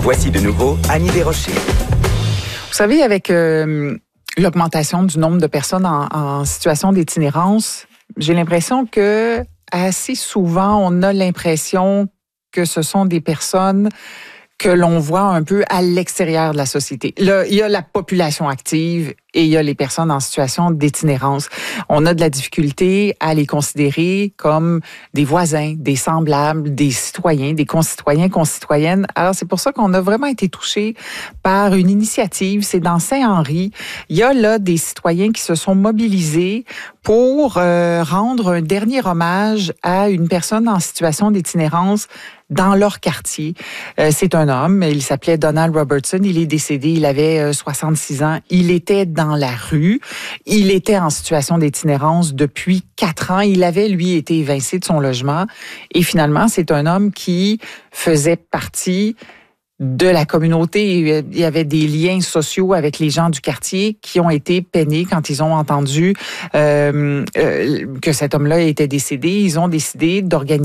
Voici de nouveau Annie Desrochers. Vous savez, avec l'augmentation du nombre de personnes en situation d'itinérance, j'ai l'impression que assez souvent, on a l'impression que ce sont des personnes que l'on voit un peu à l'extérieur de la société. Là, il y a la population active et il y a les personnes en situation d'itinérance. On a de la difficulté à les considérer comme des voisins, des semblables, des citoyens, des concitoyens, concitoyennes. Alors, c'est pour ça qu'on a vraiment été touchés par une initiative. C'est dans Saint-Henri. Il y a là des citoyens qui se sont mobilisés pour rendre un dernier hommage à une personne en situation d'itinérance dans leur quartier. C'est un homme, il s'appelait Donald Robertson, il est décédé, il avait 66 ans, il était dans la rue, il était en situation d'itinérance depuis 4 ans, il avait, lui, été évincé de son logement et finalement, c'est un homme qui faisait partie de la communauté. Il y avait des liens sociaux avec les gens du quartier qui ont été peinés quand ils ont entendu que cet homme-là était décédé. Ils ont décidé d'organiser